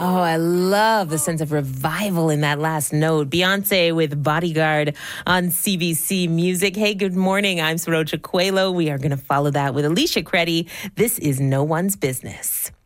Oh, I love the sense of revival in that last note. Beyonce with Bodyguard on CBC Music. Hey, good morning. I'm Sarocha Coelho. We are going to follow that with Alicia Creddy. This is No One's Business.